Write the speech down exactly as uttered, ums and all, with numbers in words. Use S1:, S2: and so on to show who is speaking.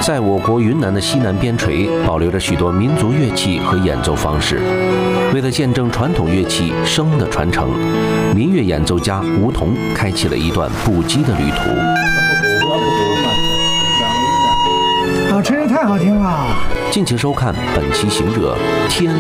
S1: 在我国云南的西南边陲，保留着许多民族乐器和演奏方式。为了见证传统乐器声的传承，民乐演奏家吴彤开启了一段不羁的旅途。
S2: 啊，吹得太好听了！
S1: 敬请收看本期《行者天》。